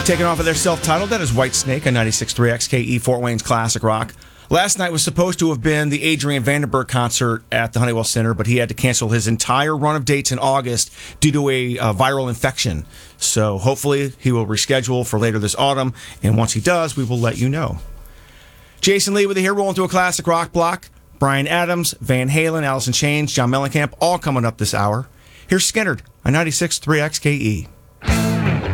Taking off of their self-titled, that is Whitesnake on 96.3 XKE, Fort Wayne's classic rock. Last night was supposed to have been the Adrian Vandenberg concert at the Honeywell Center, but he had to cancel his entire run of dates in August due to a viral infection. So hopefully he will reschedule for later this autumn, and once he does, we will let you know. Jason Lee with you here, rolling through a classic rock block. Bryan Adams, Van Halen, Alice in Chains, John Mellencamp, all coming up this hour. Here's Skynyrd on 96.3 XKE.